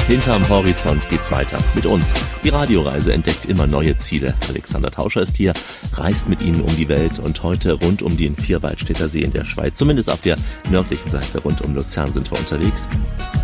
hinterm Horizont geht's weiter mit uns. Die Radioreise entdeckt immer neue Ziele. Alexander Tauscher ist hier, reist mit Ihnen um die Welt und heute rund um den Vierwaldstätter See in der Schweiz. Zumindest auf der nördlichen Seite rund um Luzern sind wir unterwegs.